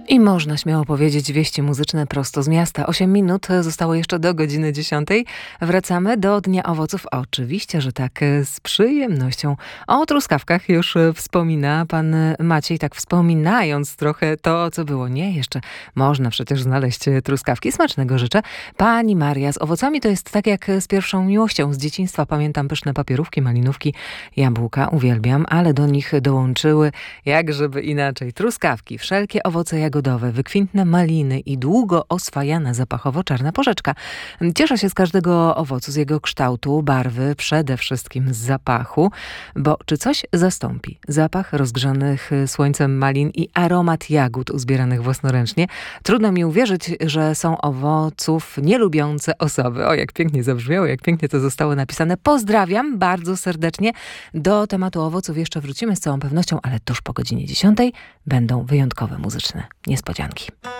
I można śmiało powiedzieć wieści muzyczne prosto z miasta. 8 minut zostało jeszcze do godziny 10. Wracamy do Dnia Owoców. Oczywiście, że tak, z przyjemnością. O truskawkach już wspomina pan Maciej, tak wspominając trochę to, co było. Nie, jeszcze można przecież znaleźć truskawki. Smacznego życzę. Pani Maria, z owocami to jest tak jak z pierwszą miłością. Z dzieciństwa pamiętam pyszne papierówki, malinówki, jabłka. Uwielbiam, ale do nich dołączyły, jak żeby inaczej, truskawki, wszelkie owoce jagodowe, wykwintne maliny i długo oswajana zapachowo czarna porzeczka. Cieszę się z każdego owocu, z jego kształtu, barwy, przede wszystkim z zapachu, bo czy coś zastąpi zapach rozgrzanych słońcem malin i aromat jagód uzbieranych własnoręcznie? Trudno mi uwierzyć, że są owoców nielubiące osoby. O, jak pięknie zabrzmiało, jak pięknie to zostało napisane. Pozdrawiam bardzo serdecznie. Do tematu owoców jeszcze wrócimy z całą pewnością, ale tuż po godzinie 10 będą wyjątkowe muzyczne niespodzianki.